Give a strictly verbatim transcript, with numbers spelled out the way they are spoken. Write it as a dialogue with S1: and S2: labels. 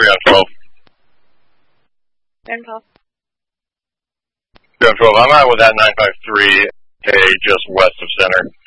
S1: three on twelve.
S2: nine twelve.
S1: three on twelve. I'm out with that nine five three A just west of center.